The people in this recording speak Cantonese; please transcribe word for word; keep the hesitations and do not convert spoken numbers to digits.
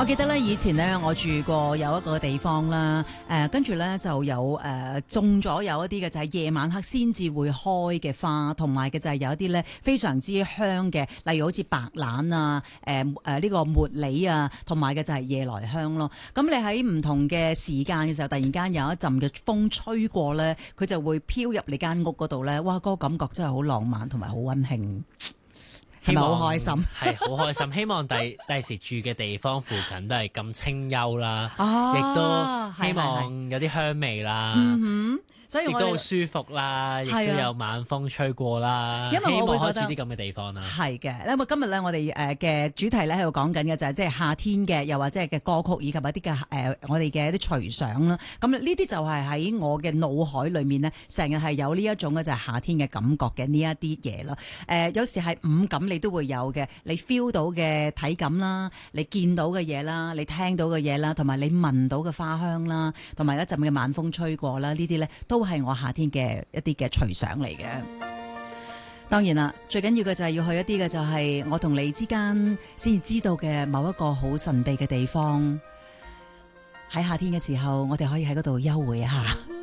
我記得咧，以前咧我住過有一個地方啦，誒跟住咧就有誒、呃、種咗有一啲嘅就係夜晚黑先至會開嘅花，同埋嘅就係有一啲咧非常之香嘅，例如好似白蘭啊、誒誒呢個茉莉啊，同埋嘅就係夜來香咯。咁你喺唔同嘅時間嘅時候，突然間有一陣嘅風吹過咧，佢就會飄入你間屋嗰度咧，哇！嗰、嗰個感覺真係好浪漫同埋好溫馨。係咪好開心？ 係好開心，希望第第時住嘅地方附近都係咁清幽啦， 啊、 亦都希望有啲香味啦。 嗯哼，所以亦都好舒服啦，亦都有晚風吹過啦。因為我會覺得希望開住啲咁嘅地方啦。係嘅， 因為今日咧，我哋誒嘅主題咧喺度講緊嘅就係即係夏天嘅，又或者係嘅歌曲，以及一啲嘅誒我哋嘅一啲隨想啦。咁呢啲就係喺我嘅腦海裏面呢，成日係有呢一種嘅就係夏天嘅感覺嘅呢一啲嘢咯。誒、呃、有時係五感你都會有嘅，你 feel 到嘅體感啦，你見到嘅嘢啦，你聽到嘅嘢啦，同埋你聞到嘅花香啦，同埋一陣嘅晚風吹過啦，呢啲咧都係我夏天嘅一啲嘅隨想嚟嘅。當然啦，最緊要嘅就係要去一啲嘅就係我同你之間先至知道嘅某一個好神秘嘅地方。喺夏天嘅時候，我哋可以喺嗰度幽會一下。